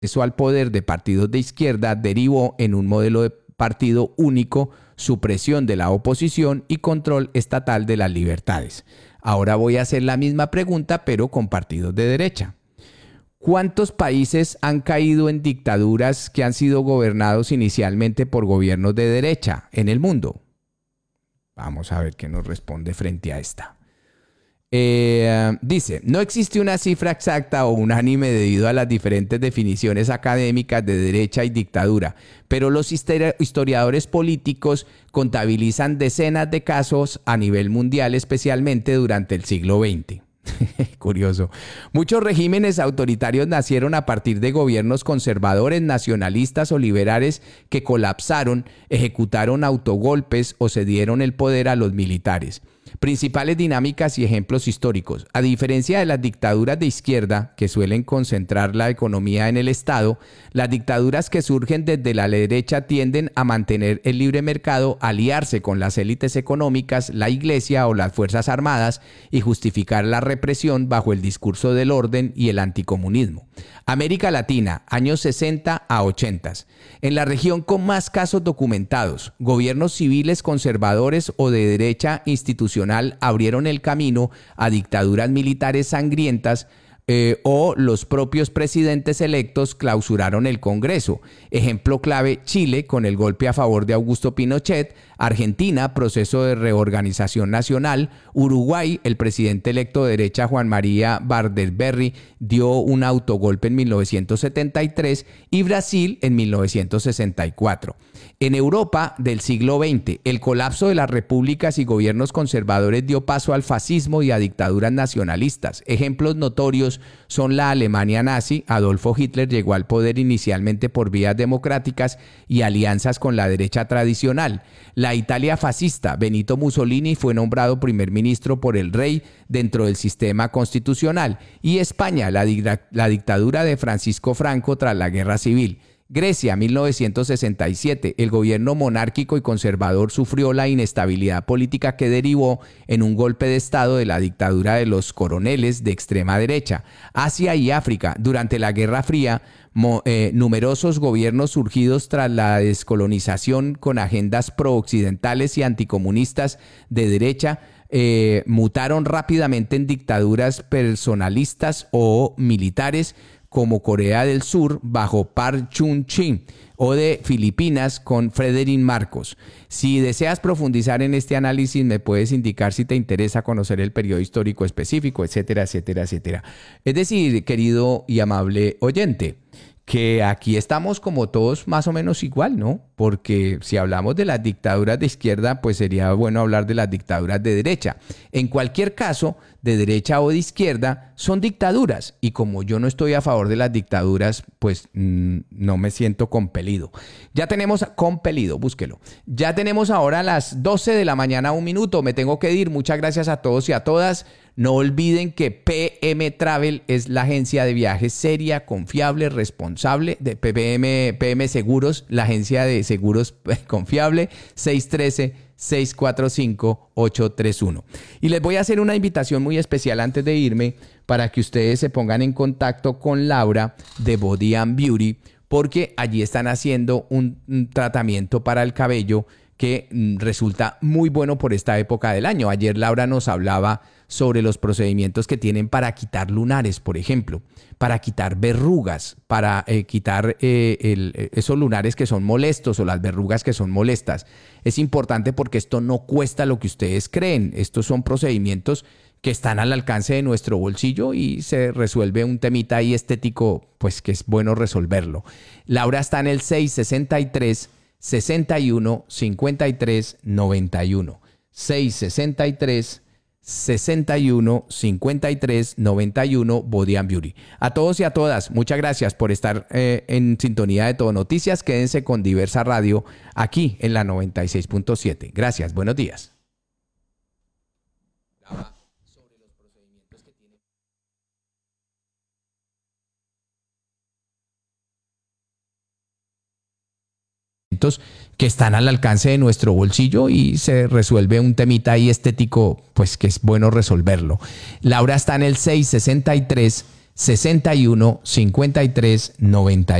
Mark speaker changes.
Speaker 1: Eso al poder de partidos de izquierda derivó en un modelo de partido único, supresión de la oposición y control estatal de las libertades. Ahora voy a hacer la misma pregunta, pero con partidos de derecha. ¿Cuántos países han caído en dictaduras que han sido gobernados inicialmente por gobiernos de derecha en el mundo? Vamos a ver qué nos responde frente a esta. Dice, no existe una cifra exacta o unánime debido a las diferentes definiciones académicas de derecha y dictadura, pero los historiadores políticos contabilizan decenas de casos a nivel mundial, especialmente durante el siglo XX. Curioso. Muchos regímenes autoritarios nacieron a partir de gobiernos conservadores, nacionalistas o liberales que colapsaron, ejecutaron autogolpes o cedieron el poder a los militares. Principales dinámicas y ejemplos históricos. A diferencia de las dictaduras de izquierda, que suelen concentrar la economía en el Estado, las dictaduras que surgen desde la derecha tienden a mantener el libre mercado, aliarse con las élites económicas, la iglesia o las fuerzas armadas y justificar la represión bajo el discurso del orden y el anticomunismo. América Latina, años 60 a 80. En la región con más casos documentados, gobiernos civiles conservadores o de derecha institucional abrieron el camino a dictaduras militares sangrientas o los propios presidentes electos clausuraron el Congreso. Ejemplo clave, Chile con el golpe a favor de Augusto Pinochet, Argentina, proceso de reorganización nacional, Uruguay, el presidente electo de derecha Juan María Bardelberry dio un autogolpe en 1973 y Brasil en 1964. En Europa del siglo XX, el colapso de las repúblicas y gobiernos conservadores dio paso al fascismo y a dictaduras nacionalistas. Ejemplos notorios son la Alemania nazi, Adolfo Hitler llegó al poder inicialmente por vías democráticas y alianzas con la derecha tradicional. La Italia fascista, Benito Mussolini fue nombrado primer ministro por el rey dentro del sistema constitucional. Y España, la dictadura de Francisco Franco tras la Guerra Civil. Grecia, 1967, el gobierno monárquico y conservador sufrió la inestabilidad política que derivó en un golpe de estado de la dictadura de los coroneles de extrema derecha. Asia y África, durante la Guerra Fría, numerosos gobiernos surgidos tras la descolonización con agendas pro-occidentales y anticomunistas de derecha mutaron rápidamente en dictaduras personalistas o militares, como Corea del Sur bajo Park Chung-hee o de Filipinas con Frederick Marcos. Si deseas profundizar en este análisis, me puedes indicar si te interesa conocer el periodo histórico específico, etcétera, etcétera, etcétera. Es decir, querido y amable oyente, que aquí estamos como todos más o menos igual, ¿no? Porque si hablamos de las dictaduras de izquierda, pues sería bueno hablar de las dictaduras de derecha. En cualquier caso, de derecha o de izquierda, son dictaduras. Y como yo no estoy a favor de las dictaduras, pues no me siento compelido. Ya tenemos, compelido, búsquelo. Ya tenemos ahora las 12 de la mañana, 1 minuto. Me tengo que ir. Muchas gracias a todos y a todas. No olviden que PM Travel es la agencia de viajes seria, confiable, responsable, de PM Seguros, la agencia de seguros confiable, 613-645-831. Y les voy a hacer una invitación muy especial antes de irme para que ustedes se pongan en contacto con Laura de Body and Beauty, porque allí están haciendo un tratamiento para el cabello que resulta muy bueno por esta época del año. Ayer Laura nos hablaba sobre los procedimientos que tienen para quitar lunares, por ejemplo, para quitar verrugas, para quitar esos lunares que son molestos o las verrugas que son molestas. Es importante porque esto no cuesta lo que ustedes creen. Estos son procedimientos que están al alcance de nuestro bolsillo y se resuelve un temita ahí estético, pues que es bueno resolverlo. Laura está en el 663 61 53 91. 663 61 53 91 Body and Beauty. A todos y a todas, muchas gracias por estar en sintonía de Todo Noticias. Quédense con Diversa Radio aquí en la 96.7. Gracias, buenos días. Que están al alcance de nuestro bolsillo y se resuelve un temita ahí estético, pues que es bueno resolverlo. Laura está en el 663 61 53 91.